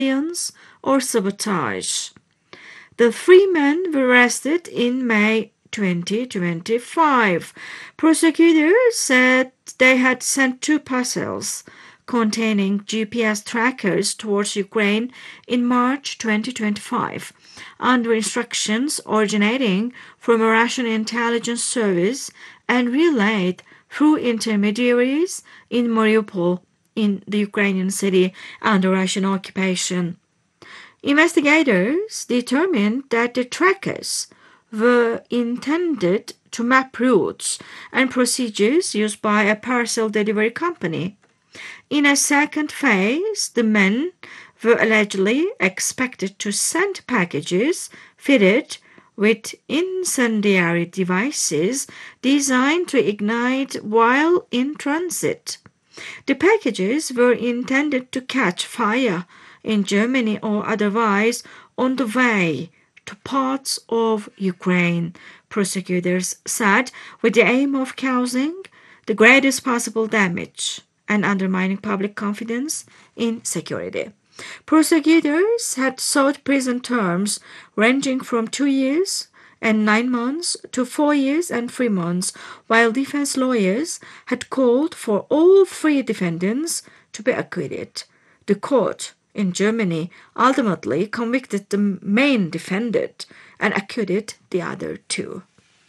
or sabotage. The three men were arrested in May 2025. Prosecutors said they had sent 2 parcels containing GPS trackers towards Ukraine in March 2025, under instructions originating from a Russian intelligence service and relayed through intermediaries in Mariupol, in the Ukrainian city under Russian occupation. Investigators determined that the trackers were intended to map routes and procedures used by a parcel delivery company. In a second phase, the men were allegedly expected to send packages fitted with incendiary devices designed to ignite while in transit. The packages were intended to catch fire in Germany or otherwise on the way to parts of Ukraine, prosecutors said, with the aim of causing the greatest possible damage and undermining public confidence in security. Prosecutors had sought prison terms ranging from 2 years and 9 months to 4 years and 3 months, while defense lawyers had called for all 3 defendants to be acquitted. The court in Germany ultimately convicted the main defendant and acquitted the other 2.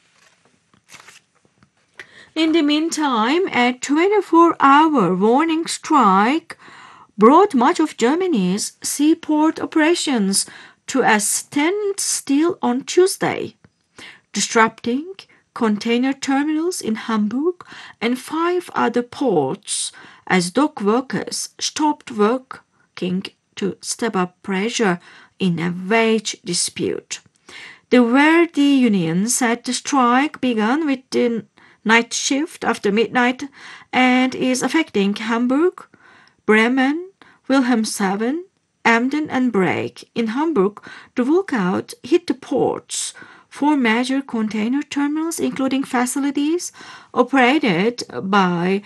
In the meantime, a 24-hour warning strike brought much of Germany's seaport operations to a standstill on Tuesday, disrupting container terminals in Hamburg and 5 other ports as dock workers stopped working to step up pressure in a wage dispute. The Verdi union said the strike began with the night shift after midnight and is affecting Hamburg, Bremen, Wilhelmshaven, Emden and Break. In Hamburg, the walkout hit the ports, 4 major container terminals, including facilities operated by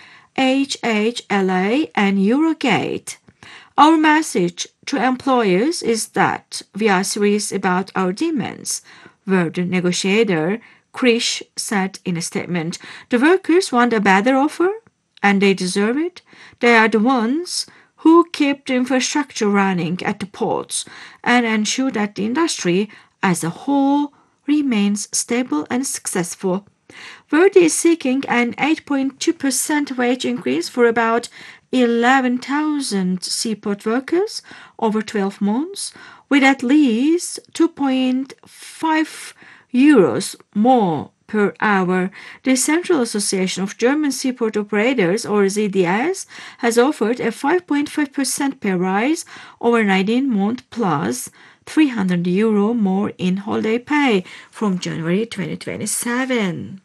HHLA and Eurogate. Our message to employers is that we are serious about our demands, Verdi negotiator Krisch said in a statement. The workers want a better offer, and they deserve it. They are the ones who keep the infrastructure running at the ports and ensure that the industry as a whole remains stable and successful. Verdi is seeking an 8.2% wage increase for about 11,000 seaport workers over 12 months, with at least 2.5 euros more per hour. The Central Association of German Seaport Operators, or ZDS, has offered a 5.5% pay rise over 19 months plus 300 euro more in holiday pay from January 2027.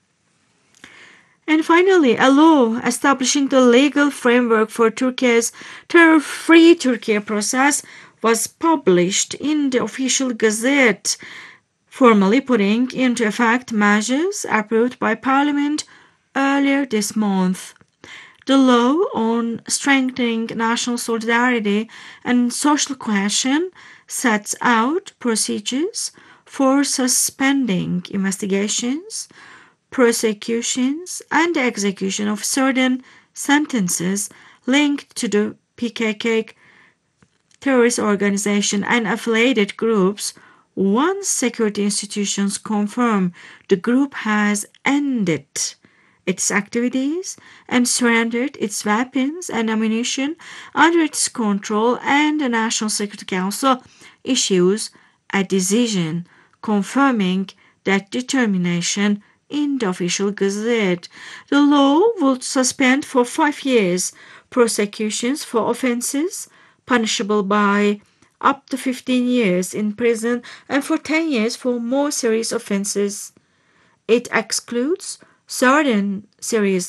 And finally, a law establishing the legal framework for Turkey's terror-free Turkey process was published in the official gazette, formally putting into effect measures approved by Parliament earlier this month. The law on strengthening national solidarity and social cohesion sets out procedures for suspending investigations, prosecutions, and the execution of certain sentences linked to the PKK terrorist organization and affiliated groups once security institutions confirm the group has ended its activities and surrendered its weapons and ammunition under its control, and the National Security Council issues a decision confirming that determination in the official gazette. The law would suspend for 5 years prosecutions for offenses punishable by up to 15 years in prison and for 10 years for more serious offenses. It excludes certain serious